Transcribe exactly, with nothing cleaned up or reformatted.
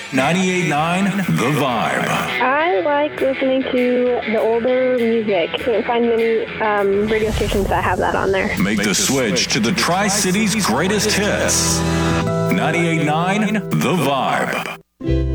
ninety-eight point nine The Vibe. I like listening to the older music. Can't find many um, radio stations that have that on there. Make the switch to the Tri-Cities greatest hits. ninety-eight point nine The Vibe.